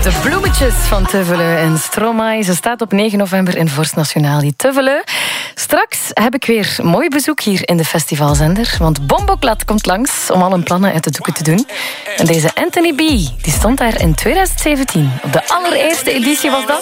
De bloemetjes van Tuvele en Stromae. Ze staat op 9 november in Vorst Nationaal in Tuvele. Straks heb ik weer mooi bezoek hier in de festivalzender. Want Bomboklat komt langs om al hun plannen uit de doeken te doen. En deze Anthony B, die stond daar in 2017. Op de allereerste editie was dat.